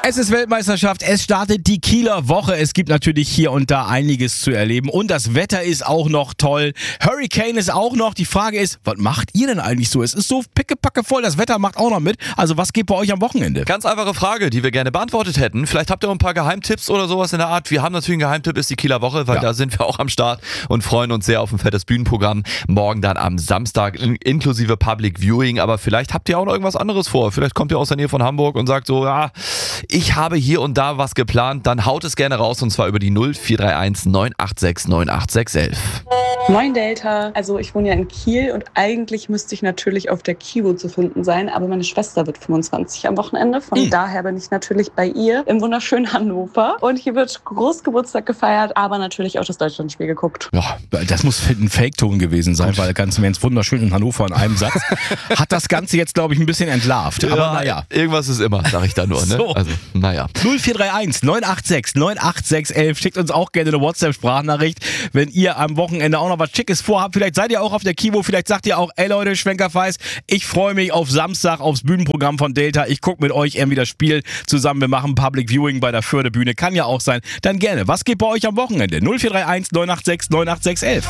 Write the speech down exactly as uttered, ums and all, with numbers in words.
Es ist Weltmeisterschaft, es startet die Kieler Woche. Es gibt natürlich hier und da einiges zu erleben und das Wetter ist auch noch toll. Hurricane ist auch noch. Die Frage ist, was macht ihr denn eigentlich so? Es ist so pickepacke voll, das Wetter macht auch noch mit. Also was geht bei euch am Wochenende? Ganz einfache Frage, die wir gerne beantwortet hätten. Vielleicht habt ihr auch ein paar Geheimtipps oder sowas in der Art. Wir haben natürlich einen Geheimtipp, ist die Kieler Woche, weil Ja. da sind wir auch am Start und freuen uns sehr auf ein fettes Bühnenprogramm. Morgen dann am Samstag in- inklusive Public Viewing. Aber vielleicht habt ihr auch noch irgendwas anderes vor. Vielleicht kommt ihr aus der Nähe von Hamburg und sagt so, ja, ich habe hier und da was geplant. Dann haut es gerne raus und zwar über die null vier drei eins neun acht sechs neun acht sechs eins eins. Moin Delta, also ich wohne ja in Kiel und eigentlich müsste ich natürlich auf der Kiwo zu finden sein, aber meine Schwester wird fünfundzwanzig am Wochenende, von Mhm. daher bin ich natürlich bei ihr im wunderschönen Hannover und hier wird Großgeburtstag gefeiert, aber natürlich auch das Deutschlandspiel geguckt. Ja, das muss ein Fake-Ton gewesen sein, weil ganz im Ernst wunderschön in Hannover in einem Satz. Hat das Ganze jetzt, glaube ich, ein bisschen entlarvt. Aber Ja, naja. Irgendwas ist immer, sag ich da nur. Ne? So. Also, naja. null vier drei eins neun acht sechs neun acht sechs eins eins. Schickt uns auch gerne eine WhatsApp-Sprachnachricht, wenn ihr am Wochenende auch noch was Schickes vorhabt. Vielleicht seid ihr auch auf der Kiwo, vielleicht sagt ihr auch, ey Leute, Schwenkerfeis, ich freue mich auf Samstag aufs Bühnenprogramm von Delta. Ich gucke mit euch irgendwie das Spiel zusammen. Wir machen Public Viewing bei der Förde Bühne. Kann ja auch sein. Dann gerne. Was geht bei euch am Wochenende? null vier drei eins neun acht sechs neun acht sechs eins eins.